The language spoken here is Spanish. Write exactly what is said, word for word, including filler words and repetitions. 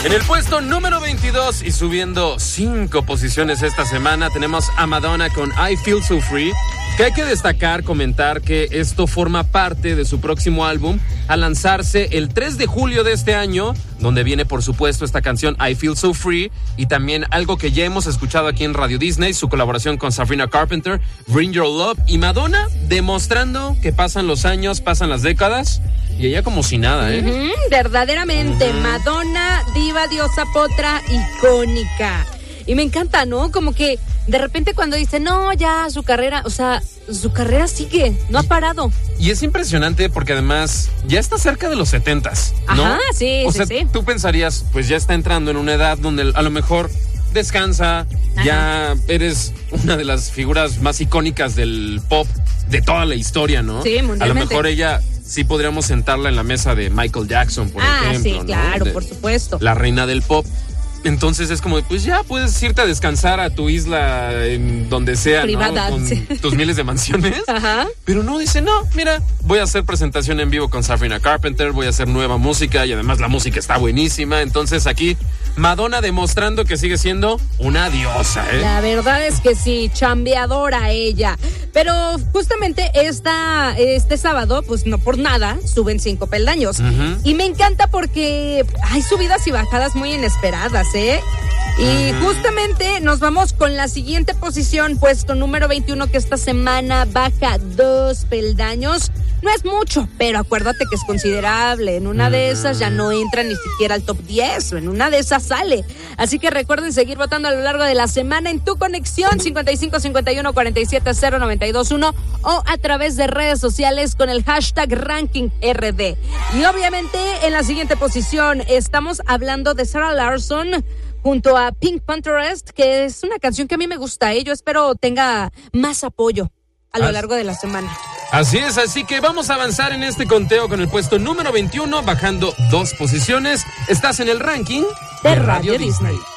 En el puesto número veintidós y subiendo cinco posiciones esta semana tenemos a Madonna con I Feel So Free, que hay que destacar, comentar que esto forma parte de su próximo álbum a lanzarse el tres de julio de este año, donde viene por supuesto esta canción I Feel So Free y también algo que ya hemos escuchado aquí en Radio Disney, su colaboración con Sabrina Carpenter, Bring Your Love, y Madonna demostrando que pasan los años, pasan las décadas y ella como si nada, ¿eh? Uh-huh, verdaderamente, uh-huh. Madonna, diva, diosa, potra, icónica. Y me encanta, ¿no? Como que de repente cuando dice, no, ya su carrera, o sea, su carrera sigue, no ha parado. Y es impresionante porque además ya está cerca de los setentas, ¿no? Ajá, sí, o sí, sea, sí. Tú pensarías, pues ya está entrando en una edad donde a lo mejor descansa, ajá, ya eres una de las figuras más icónicas del pop de toda la historia, ¿no? Sí, mundialmente. A lo mejor ella sí podríamos sentarla en la mesa de Michael Jackson, por ah, ejemplo. Ah, sí, ¿no? claro, de, por supuesto. La reina del pop. Entonces es como, pues ya puedes irte a descansar a tu isla en donde sea, privada, ¿no? Con sí. tus miles de mansiones. Ajá. Pero no, dice, no, mira, voy a hacer presentación en vivo con Sabrina Carpenter, voy a hacer nueva música y además la música está buenísima. Entonces aquí Madonna demostrando que sigue siendo una diosa, ¿eh? La verdad es que sí, chambeadora ella. Pero justamente esta, este sábado, pues no por nada, suben cinco peldaños. Uh-huh. Y me encanta porque hay subidas y bajadas muy inesperadas, ¿eh? Y uh-huh. justamente nos vamos con la siguiente posición, puesto número veintiuno, que esta semana baja dos peldaños. No es mucho, pero acuérdate que es considerable. En una uh-huh. de esas ya no entra ni siquiera al top diez, o en una de esas sale. Así que recuerden seguir votando a lo largo de la semana en tu conexión cincuenta y cinco cincuenta y uno cuarenta y siete cero noventa y dos uno o a través de redes sociales con el hashtag ranking R D. Y obviamente en la siguiente posición estamos hablando de Sarah Larsson junto a Pink Panthers, que es una canción que a mí me gusta, ¿eh? Yo espero tenga más apoyo a lo largo de la semana. Así es, así que vamos a avanzar en este conteo con el puesto número veintiuno, bajando dos posiciones. Estás en el ranking de, de Radio, Radio Disney. Disney.